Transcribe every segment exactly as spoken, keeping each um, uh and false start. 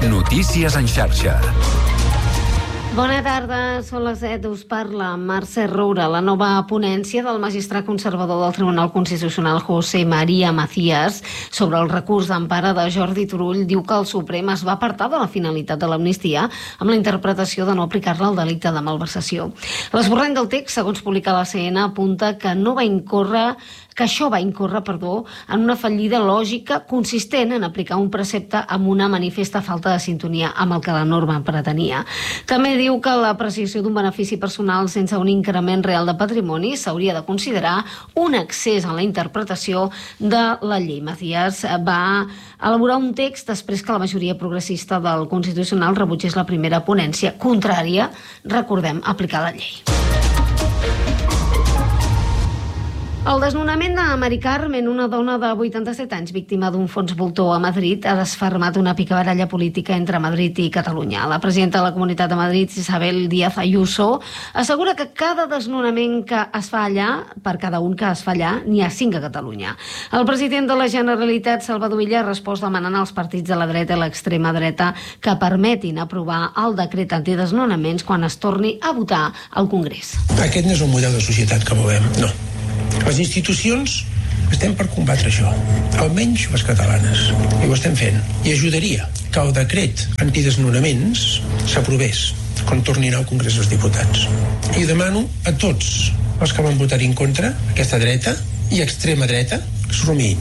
Notícies en xarxa. Bona tarda, són les set, us parla Mercè Roura. La nova ponència del magistrat conservador del Tribunal Constitucional José María Macías sobre el recurs d'empara de Jordi Turull diu que el Suprem es va apartar de la finalitat de l'amnistia amb la interpretació de no aplicar-la al delicte de malversació. L'esborrany del text, segons publica la C N, apunta que no va incórrer que això va incórrer, perdó, en una fallida lògica consistent en aplicar un precepte amb una manifesta falta de sintonia amb el que la norma pretenia. També diu que l'apreciació d'un benefici personal sense un increment real de patrimoni s'hauria de considerar un excés en la interpretació de la llei. Macías va elaborar un text després que la majoria progressista del Constitucional rebutgés la primera ponència, contrària, recordem, a aplicar la llei. El desnonament de Mari Carmen, una dona de vuitanta-set anys, víctima d'un fons voltor a Madrid, ha desfermat una picabaralla política entre Madrid i Catalunya. La presidenta de la Comunitat de Madrid, Isabel Díaz Ayuso, assegura que cada desnonament que es fa allà, per cada un que es fa allà, n'hi ha cinc a Catalunya. El president de la Generalitat, Salvador Illa, ha respost demanant als partits de la dreta i l'extrema dreta que permetin aprovar el decret antidesnonaments quan es torni a votar al Congrés. Aquest no és un model de societat que volem, no. Les institucions estem per combatre això, almenys les catalanes, i ho estem fent. I ajudaria que el decret antidesnonaments s'aprovés quan torni al Congrés dels Diputats. I demano a tots els que van votar en contra, aquesta dreta i extrema dreta, que s'ho rumiïn.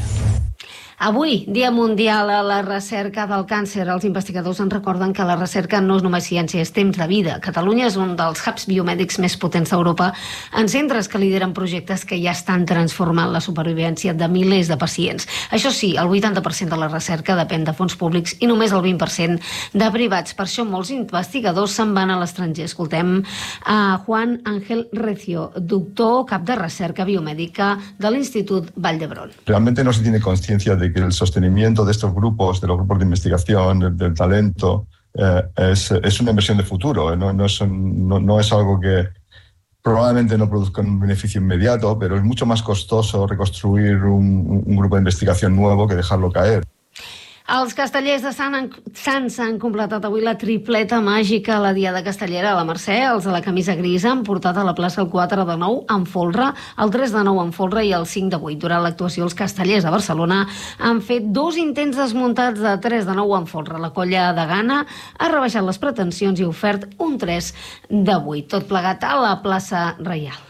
Avui, Dia Mundial a la Recerca del Càncer. Els investigadors ens recorden que la recerca no és només ciència, és temps de vida. Catalunya és un dels hubs biomèdics més potents d'Europa, en centres que lideren projectes que ja estan transformant la supervivència de milers de pacients. Això sí, el vuitanta per cent de la recerca depèn de fons públics i només el vint per cent de privats. Per això molts investigadors se'n van a l'estranger. Escoltem a Juan Ángel Recio, doctor cap de recerca biomèdica de l'Institut Vall d'Hebron. Realmente no se tiene conciencia de que el sostenimiento de estos grupos, de los grupos de investigación, del, del talento, eh, es, es una inversión de futuro. ¿eh? No, no, es, no, no es algo que probablemente no produzca un beneficio inmediato, pero es mucho más costoso reconstruir un, un grupo de investigación nuevo que dejarlo caer. Els castellers de Sants han completat avui la tripleta màgica a la Diada Castellera a la Mercè. Els de la camisa grisa han portat a la plaça el quatre de nou amb folre, el tres de nou amb folre i el cinc de vuit. Durant l'actuació, els castellers de Barcelona han fet dos intents desmuntats de tres de nou amb folre. La colla de Gana ha rebaixat les pretensions i ha ofert un tres de vuit. Tot plegat a la plaça Reial.